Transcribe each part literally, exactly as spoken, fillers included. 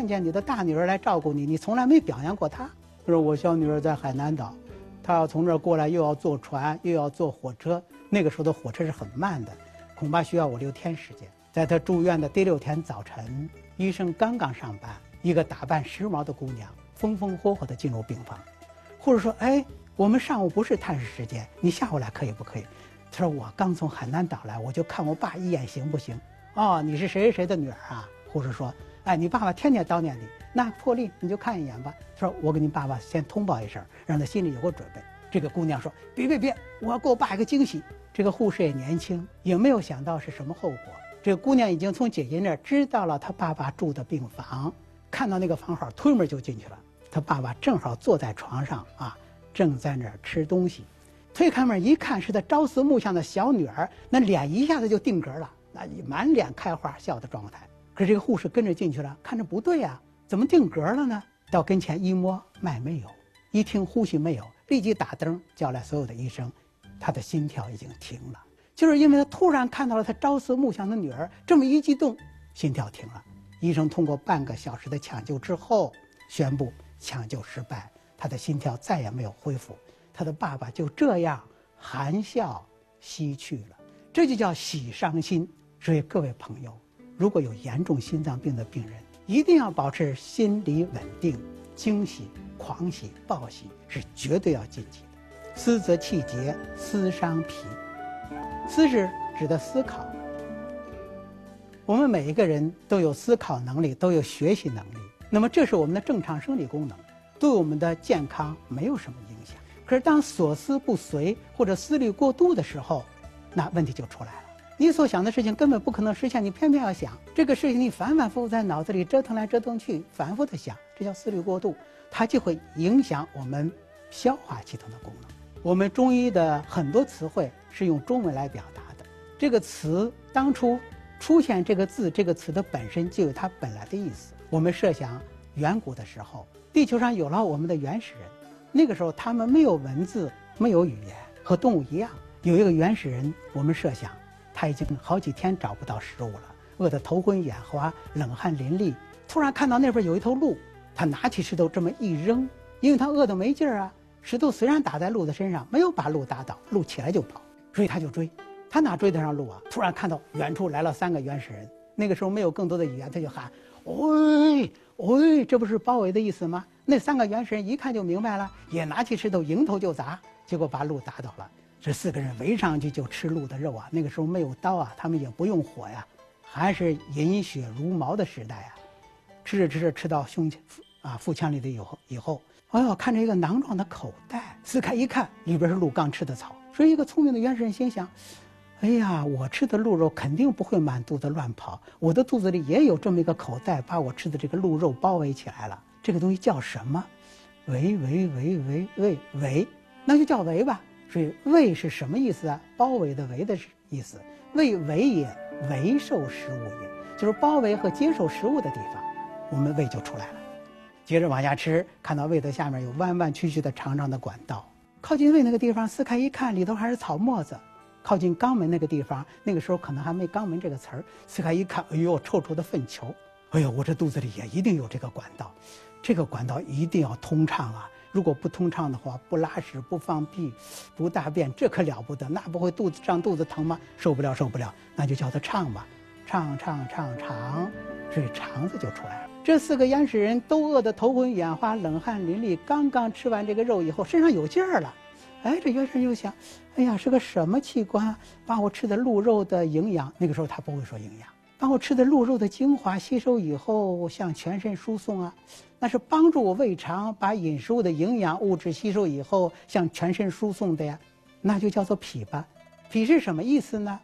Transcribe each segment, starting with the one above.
见你的大女儿来照顾你，你从来没表扬过她。他说我小女儿在海南岛，她要从这儿过来，又要坐船，又要坐火车。那个时候的火车是很慢的，恐怕需要我六天时间。在她住院的第六天早晨，医生刚刚上班，一个打扮时髦的姑娘风风火火地进入病房。护士说：“哎，我们上午不是探视时间，你下午来可以不可以？”他说：“我刚从海南岛来，我就看我爸一眼，行不行？”哦，你是谁谁谁的女儿啊？护士说：“哎，你爸爸天天悼念你，那破例你就看一眼吧。”他说：“我给你爸爸先通报一声，让他心里有个准备。”这个姑娘说：“别别别，我要给我爸一个惊喜。”这个护士也年轻，也没有想到是什么后果。这个姑娘已经从姐姐那儿知道了她爸爸住的病房，看到那个房号，推门就进去了。她爸爸正好坐在床上啊，正在那儿吃东西。推开门一看，是他朝思暮想的小女儿，那脸一下子就定格了，那满脸开花笑的状态。可是这个护士跟着进去了，看着不对啊，怎么定格了呢？到跟前一摸，脉没有，一听呼吸没有，立即打灯叫来所有的医生。他的心跳已经停了，就是因为他突然看到了他朝思暮想的女儿，这么一激动，心跳停了。医生通过半个小时的抢救之后，宣布抢救失败，他的心跳再也没有恢复，他的爸爸就这样含笑西去了。这就叫喜伤心。所以各位朋友，如果有严重心脏病的病人，一定要保持心理稳定，惊喜、狂喜、暴喜是绝对要禁忌的。思则气结，思伤脾。思是指的思考。我们每一个人都有思考能力，都有学习能力，那么这是我们的正常生理功能，对我们的健康没有什么影响。可是当所思不遂或者思虑过度的时候，那问题就出来了。你所想的事情根本不可能实现，你偏偏要想这个事情，你反反复复在脑子里折腾来折腾去，反复的想，这叫思虑过度，它就会影响我们消化系统的功能。我们中医的很多词汇是用中文来表达的，这个词当初出现这个字，这个词的本身就有它本来的意思。我们设想远古的时候，地球上有了我们的原始人，那个时候他们没有文字，没有语言，和动物一样。有一个原始人，我们设想他已经好几天找不到食物了，饿得头昏眼花，冷汗淋漓，突然看到那边有一头鹿，他拿起石头这么一扔，因为他饿得没劲儿啊，石头虽然打在鹿的身上，没有把鹿打倒，鹿起来就跑，所以他就追。他哪追得上鹿啊？突然看到远处来了三个原始人，那个时候没有更多的语言，他就喊：“喂喂！”这不是包围的意思吗？那三个原始人一看就明白了，也拿起石头迎头就砸，结果把鹿打倒了。这四个人围上去就吃鹿的肉啊！那个时候没有刀啊，他们也不用火呀，还是饮血如毛的时代啊。吃着吃着吃到胸腔啊腹腔里的以后以后，哎呦，看着一个囊状的口袋，撕开一看，里边是鹿刚吃的草。所以一个聪明的原始人心想：哎呀，我吃的鹿肉肯定不会满肚子乱跑，我的肚子里也有这么一个口袋，把我吃的这个鹿肉包围起来了。这个东西叫什么？围围围围围围，那就叫围吧。所以围是什么意思啊？包围的围的意思。为围也，围受食物也，就是包围和接受食物的地方，我们胃就出来了。接着往下吃，看到胃的下面有弯弯曲曲的长长的管道，靠近胃那个地方撕开一看，里头还是草沫子。靠近肛门那个地方，那个时候可能还没肛门这个词儿，撕开一看，哎呦，臭臭的粪球！哎呦，我这肚子里也一定有这个管道，这个管道一定要通畅啊！如果不通畅的话，不拉屎、不放屁、不大便，这可了不得，那不会肚子胀肚子疼吗？受不了，受不了，那就叫它畅吧，畅畅畅肠，所以肠子就出来了。这四个原始人都饿得头昏眼花、冷汗淋漓，刚刚吃完这个肉以后，身上有劲儿了。哎，这原始人又想，哎呀，是个什么器官把我吃的鹿肉的营养，那个时候他不会说营养，把我吃的鹿肉的精华吸收以后向全身输送啊，那是帮助我胃肠把饮食物的营养物质吸收以后向全身输送的呀，那就叫做脾吧。脾是什么意思呢？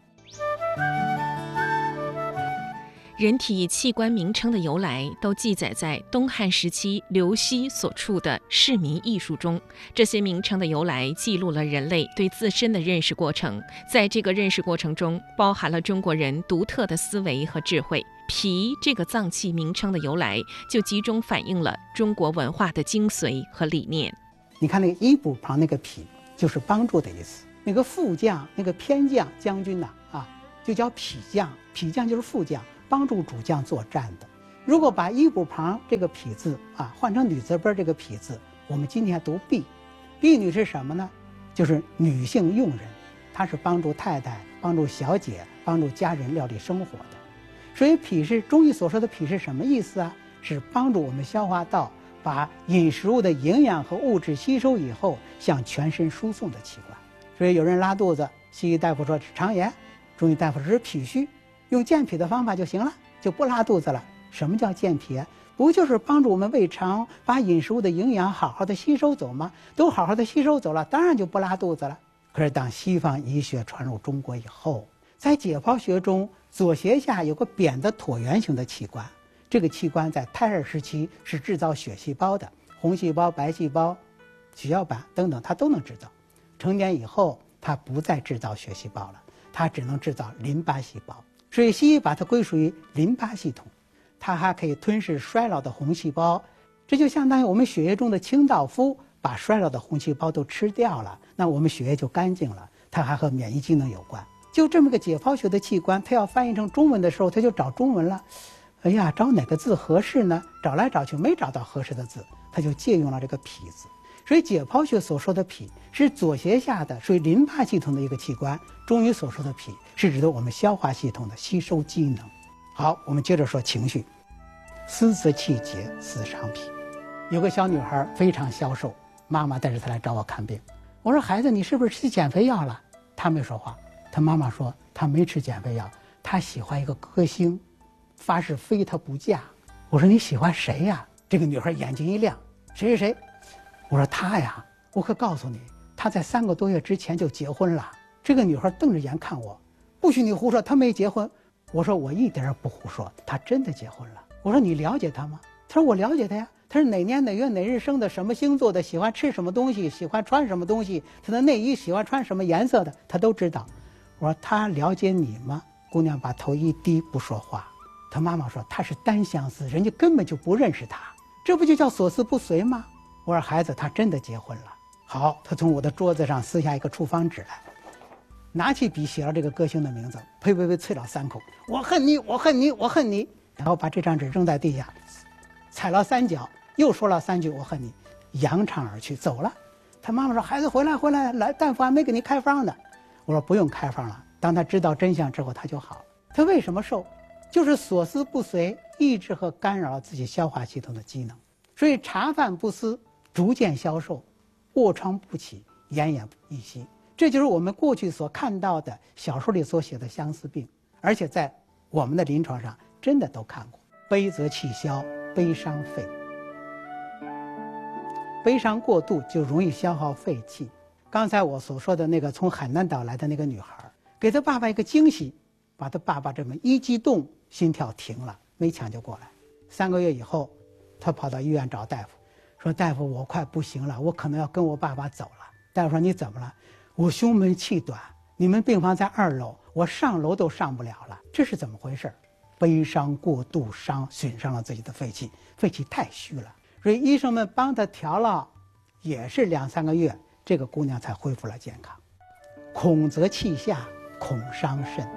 人体器官名称的由来都记载在东汉时期刘熙所著的《市民艺术》中。这些名称的由来记录了人类对自身的认识过程，在这个认识过程中，包含了中国人独特的思维和智慧。脾这个脏器名称的由来，就集中反映了中国文化的精髓和理念。 你看那个一补旁那个脾，就是帮助的意思。那个副将，那个偏将将军呐、啊，啊，就叫脾将，脾将就是副将。帮助主将作战的， 如果把衣部旁这个脾字啊换成女字边这个脾字，我们今天读婢。婢女是什么呢？就是女性佣人，她是帮助太太、帮助小姐、帮助家人料理生活的。所以脾是中医所说的脾是什么意思啊？是帮助我们消化道把饮食物的营养和物质吸收以后向全身输送的器官。所以有人拉肚子，西医大夫说是肠炎，中医大夫说是脾虚，用健脾的方法就行了，就不拉肚子了。什么叫健脾啊？不就是帮助我们胃肠把饮食物的营养好好的吸收走吗？都好好的吸收走了，当然就不拉肚子了。可是当西方医学传入中国以后，在解剖学中，左胁下有个扁的椭圆形的器官，这个器官在胎儿时期是制造血细胞的，红细胞、白细胞、血小板等等，它都能制造。成年以后，它不再制造血细胞了，它只能制造淋巴细胞，所以西医把它归属于淋巴系统。它还可以吞噬衰老的红细胞，这就相当于我们血液中的清道夫把衰老的红细胞都吃掉了，那我们血液就干净了。它还和免疫机能有关。就这么个解剖学的器官，它要翻译成中文的时候，它就找中文了。哎呀，找哪个字合适呢？找来找去没找到合适的字，它就借用了这个脾字。所以解剖学所说的脾是左胁下的属于淋巴系统的一个器官，中医所说的脾是指的我们消化系统的吸收机能。好，我们接着说情绪。思则气结，思伤脾。有个小女孩非常消瘦，妈妈带着她来找我看病。我说孩子，你是不是吃减肥药了？她没说话。她妈妈说她没吃减肥药，她喜欢一个歌星，发誓非他不嫁。我说你喜欢谁呀？这个女孩眼睛一亮，谁谁谁？我说她呀，我可告诉你，她在三个多月之前就结婚了。这个女孩瞪着眼看我，不许你胡说，她没结婚。我说我一点也不胡说，她真的结婚了。我说你了解她吗？她说我了解她呀。她是哪年哪月哪日生的，什么星座的，喜欢吃什么东西，喜欢穿什么东西，她的内衣喜欢穿什么颜色的，她都知道。我说她了解你吗？姑娘把头一低不说话。她妈妈说她是单相思，人家根本就不认识她，这不就叫所思不遂吗？我说孩子，她真的结婚了。好，她从我的桌子上撕下一个处方纸来，拿起笔写了这个歌星的名字，呸呸呸啐了三口，我恨你，我恨你，我恨你。然后把这张纸扔在地下，踩了三脚，又说了三句我恨你，扬长而去走了。他妈妈说孩子回来回来，来大夫还没给你开方呢。我说不用开方了，当他知道真相之后他就好了。他为什么瘦？就是所思不遂，抑制和干扰了自己消化系统的机能，所以茶饭不思，逐渐消瘦，卧疮不起，奄奄一息。这就是我们过去所看到的小说里所写的相思病，而且在我们的临床上真的都看过。悲则气消，悲伤肺。悲伤过度就容易消耗肺气。刚才我所说的那个从海南岛来的那个女孩，给她爸爸一个惊喜，把她爸爸这么一激动，心跳停了，没抢救过来。三个月以后，她跑到医院找大夫，说大夫，我快不行了，我可能要跟我爸爸走了。大夫说你怎么了？我胸闷气短，你们病房在二楼，我上楼都上不了了。这是怎么回事？悲伤过度伤损伤了自己的肺气，肺气太虚了。所以医生们帮她调了，也是两三个月，这个姑娘才恢复了健康。恐则气下，恐伤肾。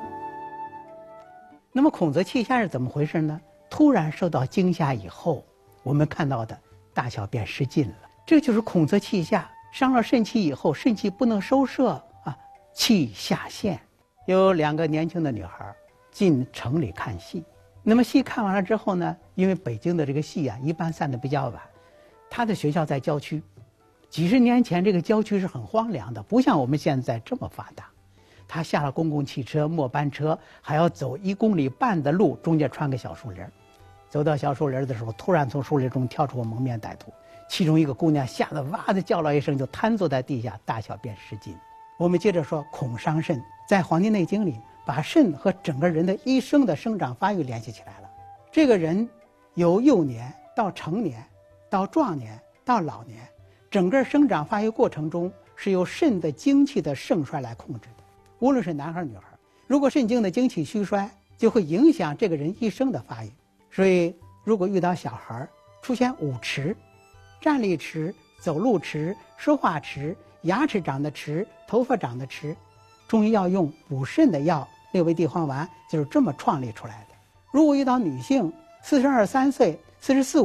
那么恐则气下是怎么回事呢？突然受到惊吓以后，我们看到的大小便失禁了，这就是恐则气下。伤了肾气以后，肾气不能收摄啊，气下陷。有两个年轻的女孩进城里看戏，那么戏看完了之后呢，因为北京的这个戏啊一般散得比较晚，她的学校在郊区，几十年前这个郊区是很荒凉的，不像我们现在这么发达。她下了公共汽车末班车，还要走一公里半的路，中间穿个小树林。走到小树林的时候，突然从树林中跳出个蒙面歹徒，其中一个姑娘吓得哇的叫了一声，就瘫坐在地下，大小便失禁。我们接着说恐伤肾，在《黄帝内经》里把肾和整个人的一生的生长发育联系起来了。这个人由幼年到成年到壮年到老年，整个生长发育过程中是由肾的精气的盛衰来控制的。无论是男孩女孩，如果肾经的精气虚衰，就会影响这个人一生的发育。所以如果遇到小孩出现五迟，站立迟、走路迟、说话迟、牙齿长得迟、头发长得迟，中医要用补肾的药六味地黄丸，就是这么创立出来的。如果遇到女性四十二三岁、四十四